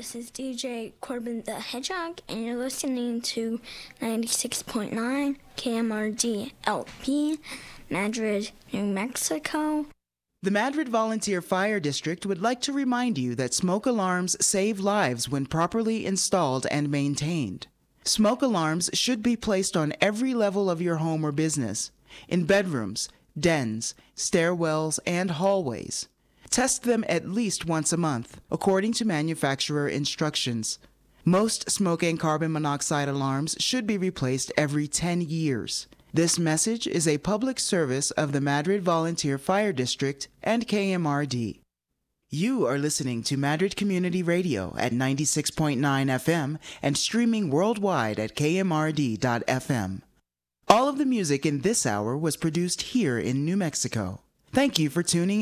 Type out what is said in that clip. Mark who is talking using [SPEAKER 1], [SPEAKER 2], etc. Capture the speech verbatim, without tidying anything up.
[SPEAKER 1] this is D J Corbin the Hedgehog, and you're listening to ninety-six point nine K M R D L P, Madrid, New Mexico.
[SPEAKER 2] The Madrid Volunteer Fire District would like to remind you that smoke alarms save lives when properly installed and maintained. Smoke alarms should be placed on every level of your home or business, in bedrooms, dens, stairwells, and hallways. Test them at least once a month, according to manufacturer instructions. Most smoke and carbon monoxide alarms should be replaced every ten years. This message is a public service of the Madrid Volunteer Fire District and K M R D. You are listening to Madrid Community Radio at ninety-six point nine F M and streaming worldwide at K M R D dot F M. All of the music in this hour was produced here in New Mexico. Thank you for tuning in.